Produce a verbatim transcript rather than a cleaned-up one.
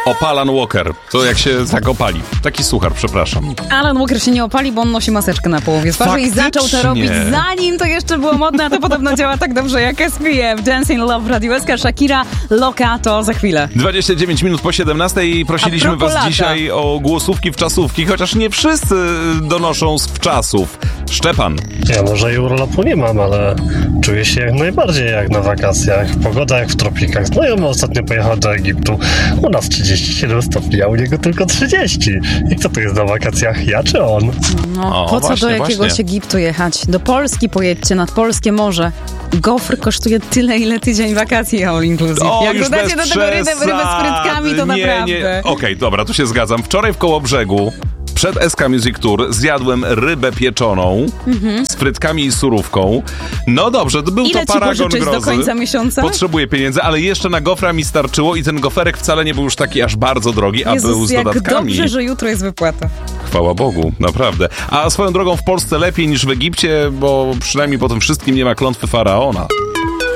Opa, Alan Walker. To jak się tak opali. Taki suchar, przepraszam. Alan Walker się nie opali, bo on nosi maseczkę na połowie twarzy i zaczął to robić zanim to jeszcze było modne, a to podobno działa tak dobrze jak S P F. Dancing Love w Radiu S K, Shakira, Loka, to za chwilę. dwadzieścia dziewięć minut po siedemnastej i prosiliśmy was lata. dzisiaj o głosówki w czasówki, chociaż nie wszyscy donoszą z wczasów. Szczepan. Ja może i urlopu nie mam, ale czuję się jak najbardziej jak na wakacjach. Pogoda jak w tropikach. Znajomy ostatnio pojechał do Egiptu. U nas trzydzieści siedem stopni, a u niego tylko trzydzieści. I kto tu jest na wakacjach? Ja czy on? No, O, po co właśnie, do jakiegoś właśnie. Egiptu jechać? Do Polski pojedźcie, nad polskie morze. Gofr kosztuje tyle, ile tydzień wakacji all inclusive. O, Jak już dodacie bez do tego rybę, rybę z frytkami, to przesady. naprawdę. Nie, nie. Okej, okay, dobra, tu się zgadzam. Wczoraj w Kołobrzegu przed S K Music Tour zjadłem rybę pieczoną mm-hmm. z frytkami i surówką. No dobrze, to był Ile to ci paragon pożyczyć grozy. do końca miesiąca? Potrzebuję pieniędzy, ale jeszcze na gofra mi starczyło i ten goferek wcale nie był już taki aż bardzo drogi, a Jezus, był z jak dodatkami. dobrze, że jutro jest wypłata. Chwała Bogu, naprawdę. A swoją drogą w Polsce lepiej niż w Egipcie, bo przynajmniej po tym wszystkim nie ma klątwy faraona.